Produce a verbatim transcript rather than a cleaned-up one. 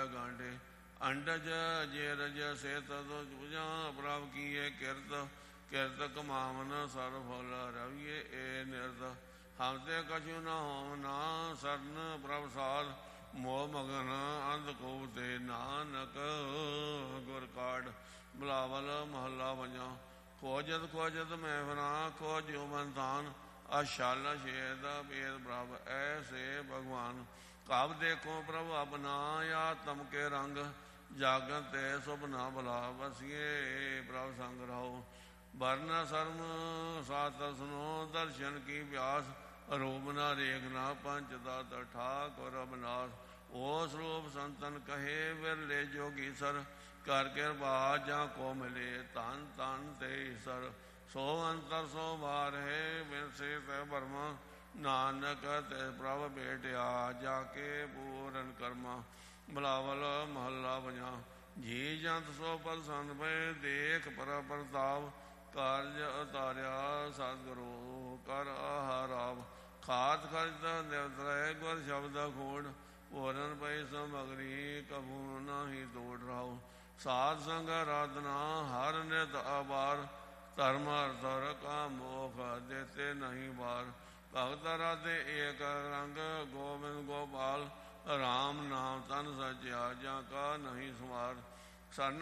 ਗਾਂਡੇ ਅੰਡਜ ਜੇ ਰਜ ਸੇ ਤਦ ਜੁਜਾ ਪ੍ਰਭ ਕੀਏ ਕਿਰਤ ਕਿਰਤ ਕਮਾਵਨ ਸਰ ਫੁੱਲ ਰਵੀਏ ਏ ਨਿਰਤ ਹਮ ਤੇ ਕਛੂ ਨ ਹੋਮ ਨਾ ਸਰਨ ਪ੍ਰਭ ਸਾਧ ਮੋਹ ਮਗਨ ਅੰਧ ਕੋਪ ਤੇ ਨਾਨਕ ਗੁਰ ਕਾਢ ਬਿਲਾਵਲ ਮਹੱਲਾ ਪੰਜਾ ਖੋਜਤ ਖੋਜਤ ਮੈਂ ਬਨਾ ਖੋਜਿਓ ਮਨਤਾਨ ਅਸ਼ਾਲ ਸ਼ੇਦ ਬੇਦ ਪ੍ਰਭ ਐਸੇ ਭਗਵਾਨ ਕਾਬ ਦੇਖੋ ਪ੍ਰਭ ਆਪਨਾ ਆ ਤਮ ਕੇ ਰੰਗ ਜਾਗਨ ਤੇ ਸੁਭਨਾ ਭਲਾ ਬਸੀਏ ਪ੍ਰਭ ਸੰਗ ਰਹੋ ਵਰਨ ਸਰਮ ਸਾਤ ਸੁਨੋ ਦਰਸ਼ਨ ਕੀ ਵਿਆਸ ਰੂਪ ਨਾ ਰੇਖ ਨਾ ਪੰਚ ਦਾਤ ਠਾਕੁਰ ਅਬਨਾਸ ਉਸ ਰੂਪ ਸੰਤਨ ਕਹੇ ਵਿਰਲੇ ਜੋਗੀ ਸਰ ਕਰ ਕਿਰਪਾ ਜਾਂ ਕੋ ਮਿਲੇ ਧਨ ਧਨ ਤੇ ਸਰ ਸੋ ਅੰਤਰ ਸੋ ਬਾਰ ਹੈ ਬਿਨਸੇ ਤੈ ਬਰਮਾ ਨਾਨਕ ਤੇ ਪ੍ਰਭ ਭੇਟਿਆ ਜਾ ਕੇ ਪੂਰਨ ਕਰਮਾ ਬਿਲਾਵਲ ਮਹੱਲਾ ਪੰਜਾ ਜੀ ਜੰਤ ਸੋ ਪ੍ਰਸੰਨ ਭਏ ਦੇਖ ਪਰ ਪ੍ਰਤਾਪ ਕਾਰਜ ਉਤਾਰਿਆ ਸਤਿਗੁਰੂ ਕਰ ਆਹਾਰਾਵ ਖਾਤ ਖਰਚ ਨਿਰਤ ਰਹਿ ਗੁਰ ਸ਼ਬਦ ਖੋੜ ਪੂਰਨ ਪਈ ਸਮਗਰੀ ਕਬੂ ਨਾਹੀ ਤੋੜ ਰਾਓ ਸਾਧ ਸੰਗ ਆਰਾਧਨਾ ਹਰ ਨਿਤ ਆਬਾਰ ਧਰਮ ਅਰਥ ਕਾ ਮੋਖ ਦੇਤੇ ਨਹੀਂ ਬਾਰ ਭਗਤ ਰਾਧੇ ਏਕ ਰੰਗ ਗੋਬਿੰਦ ਗੋਪਾਲ ਰਾਮ ਨਾਮ ਤਨ ਸਜਿਆ ਜਾਂ ਕਾ ਨਹੀਂ ਸਮਾਰ ਸਨ